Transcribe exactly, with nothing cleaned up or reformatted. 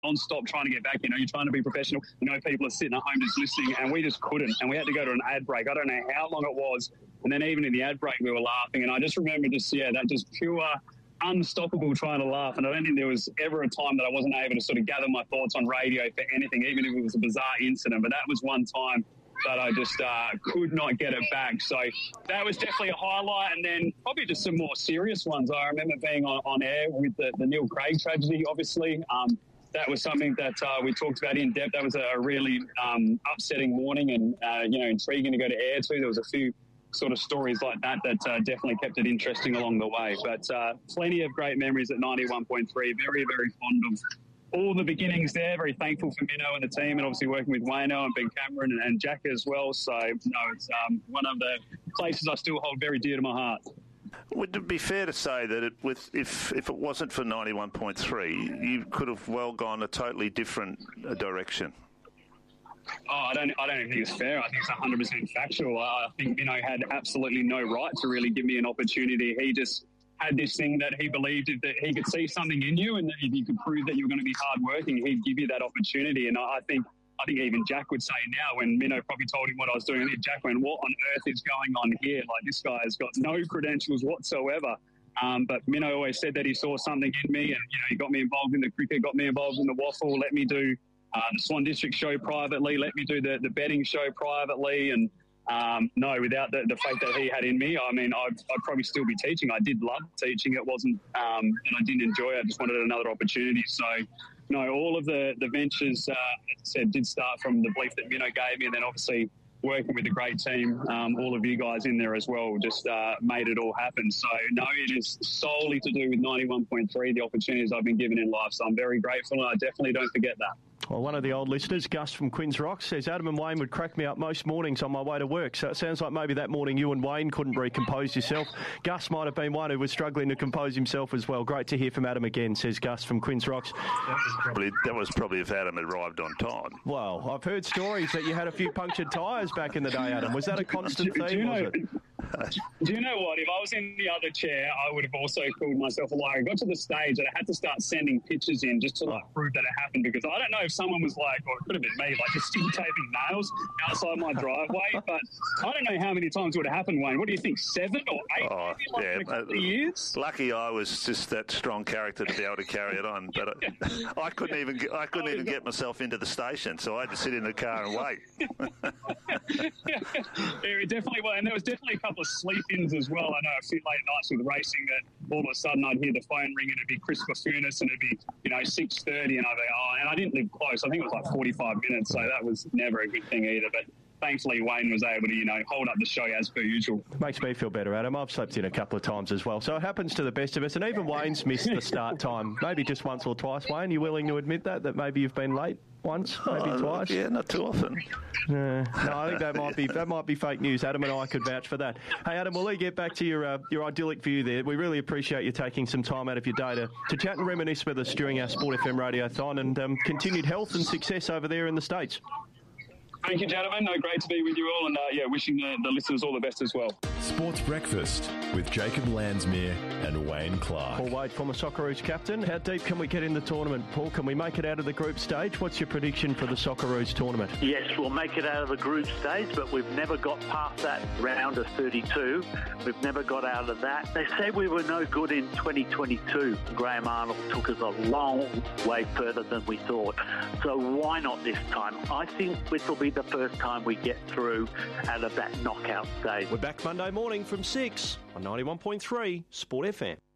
non-stop trying to get back. You know, you're trying to be professional. You know, people are sitting at home just listening, and we just couldn't. And we had to go to an ad break. I don't know how long it was. And then even in the ad break, we were laughing. And I just remember just, yeah, that just pure unstoppable trying to laugh. And I don't think there was ever a time that I wasn't able to sort of gather my thoughts on radio for anything, even if it was a bizarre incident. But that was one time that I just uh, could not get it back. So that was definitely a highlight. And then probably just some more serious ones. I remember being on, on air with the, the Neil Craig tragedy, obviously. Um, that was something that uh, we talked about in depth. That was a really um, upsetting morning and, uh, you know, intriguing to go to air to. There was a few sort of stories like that that uh, definitely kept it interesting along the way. But uh, plenty of great memories at ninety-one point three. Very, very fond of all the beginnings there. Very thankful for Minno and the team, and obviously working with Wayno and Ben Cameron and, and Jack as well. So, no, it's um, one of the places I still hold very dear to my heart. Would it be fair to say that it, with, if if it wasn't for ninety-one point three, you could have well gone a totally different uh, direction? Oh, I don't. I don't think it's fair. I think it's one hundred percent factual. I think Minno had absolutely no right to really give me an opportunity. He just had this thing that he believed that he could see something in you, and that if you could prove that you were going to be hardworking, he'd give you that opportunity. And I think, I think even Jack would say now, when Minno probably told him what I was doing, Jack went, "What on earth is going on here? Like, this guy has got no credentials whatsoever." Um, but Minno always said that he saw something in me, and you know, he got me involved in the cricket, got me involved in the waffle, let me do Uh, the Swan District show privately, let me do the, the betting show privately. And um, no, without the, the faith that he had in me, I mean, I'd, I'd probably still be teaching. I did love teaching. It wasn't, um, and I didn't enjoy it. I just wanted another opportunity. So, no, all of the, the ventures, uh, as I said, did start from the belief that Minno gave me, and then obviously working with a great team, um, all of you guys in there as well, just uh, made it all happen. So, no, it is solely to do with ninety-one point three, the opportunities I've been given in life. So I'm very grateful, and I definitely don't forget that. Well, one of the old listeners, Gus from Quinns Rocks, says Adam and Wayne would crack me up most mornings on my way to work. So it sounds like maybe that morning you and Wayne couldn't recompose yourself. Gus might have been one who was struggling to compose himself as well. Great to hear from Adam again, says Gus from Quinns Rocks. That was probably, that was probably if Adam had arrived on time. Well, I've heard stories that you had a few punctured tyres back in the day, Adam. Was that a constant do, theme, do you know, was it? Do you know what? If I was in the other chair, I would have also called myself a liar. I got to the stage that I had to start sending pictures in just to like prove that it happened, because I don't know if someone was like, or it could have been me, like just still taping nails outside my driveway. But I don't know how many times it would have happened, Wayne. What do you think, seven or eight? Oh, maybe, like yeah, in a couple of years? Lucky I was just that strong character to be able to carry it on. But I, I couldn't even get, I couldn't oh, even get myself into the station, so I had to sit in the car and wait. Yeah, it definitely was, and there was definitely a couple of sleep-ins as well. I know a few late nights with racing that all of a sudden I'd hear the phone ring and it'd be Chris Funis and it'd be, you know, six thirty, and I'd be, oh, and I didn't live close. I think it was like forty-five minutes, so that was never a good thing either. But thankfully, Wayne was able to, you know, hold up the show as per usual. Makes me feel better, Adam. I've slept in a couple of times as well. So it happens to the best of us. And even Wayne's missed the start time. Maybe just once or twice, Wayne. You willing to admit that, that maybe you've been late once, maybe oh, twice? Yeah, not too often. Uh, no, I think that might be that might be fake news. Adam and I could vouch for that. Hey, Adam, we'll let you get back to your, uh, your idyllic view there. We really appreciate you taking some time out of your day to, to chat and reminisce with us during our Sport F M Radiothon, and um, continued health and success over there in the States. Thank you, gentlemen. No, great to be with you all, and uh, yeah, wishing the, the listeners all the best as well. Sports Breakfast with Jacob Landsmere and Wayne Clark. Paul Wade, former Socceroos captain. How deep can we get in the tournament, Paul? Can we make it out of the group stage? What's your prediction for the Socceroos tournament? Yes, we'll make it out of the group stage, but we've never got past that round of thirty-two. We've never got out of that. They say we were no good in twenty twenty-two. Graham Arnold took us a long way further than we thought. So why not this time? I think this will be the first time we get through out of that knockout stage. We're back Monday morning from six on ninety-one point three Sport F M.